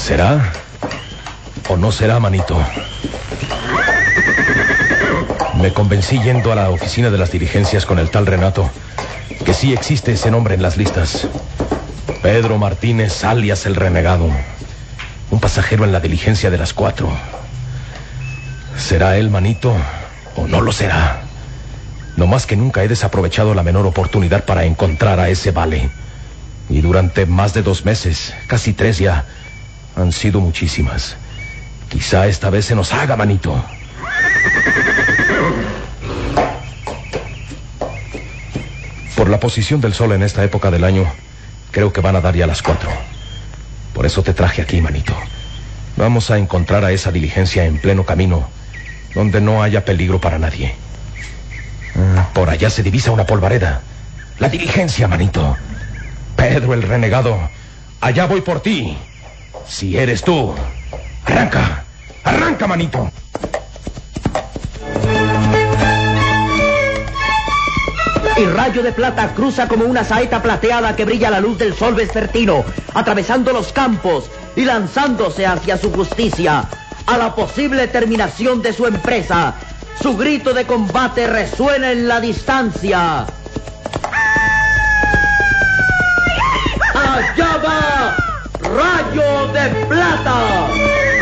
¿Será o no será, manito? Me convencí yendo a la oficina de las diligencias con el tal Renato que sí existe ese nombre en las listas. Pedro Martínez, alias el Renegado. Un pasajero en la diligencia de las 4. ¿Será él, manito, o no lo será? No más que nunca he desaprovechado la menor oportunidad para encontrar a ese vale. Y durante más de 2 meses, casi 3 ya, han sido muchísimas. Quizá esta vez se nos haga, manito. Por la posición del sol en esta época del año, creo que van a dar ya las 4. Por eso te traje aquí, manito. Vamos a encontrar a esa diligencia en pleno camino, donde no haya peligro para nadie. Por allá se divisa una polvareda. La diligencia, manito. Pedro el Renegado, allá voy por ti. Si eres tú, arranca, arranca, manito. Y Rayo de Plata cruza como una saeta plateada que brilla a la luz del sol vespertino, atravesando los campos y lanzándose hacia su justicia, a la posible terminación de su empresa. Su grito de combate resuena en la distancia. ¡Allá va Rayo de Plata!